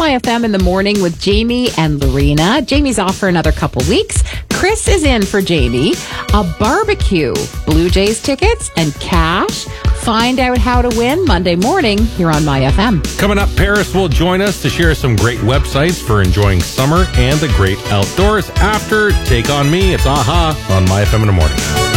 My FM in the morning with Jamie and Lorena. Jamie's off for another couple weeks. Chris is in for Jamie. A barbecue, Blue Jays tickets, and cash. Find out how to win Monday morning here on My FM. Coming up, Paris will join us to share some great websites for enjoying summer and the great outdoors. After Take On Me, it's Aha on My FM in the morning.